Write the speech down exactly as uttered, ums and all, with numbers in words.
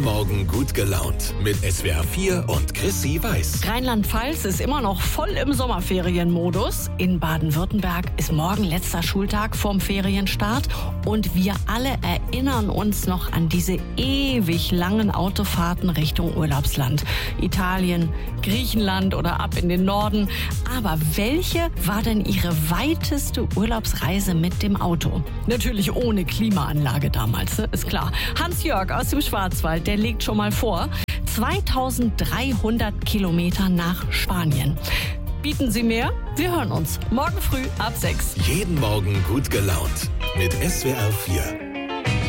Morgen gut gelaunt mit S W R vier und Chrissy Weiß. Rheinland-Pfalz ist immer noch voll im Sommerferienmodus. In Baden-Württemberg ist morgen letzter Schultag vorm Ferienstart. Und wir alle erinnern uns noch an diese ewig langen Autofahrten Richtung Urlaubsland. Italien, Griechenland oder ab in den Norden. Aber welche war denn Ihre weiteste Urlaubsreise mit dem Auto? Natürlich ohne Klimaanlage damals, ne? Ist klar. Hans-Jörg aus dem Schwarzwald, der legt schon mal vor. zweitausenddreihundert Kilometer nach Spanien. Bieten Sie mehr? Wir hören uns morgen früh ab sechs. Jeden Morgen gut gelaunt mit S W R vier.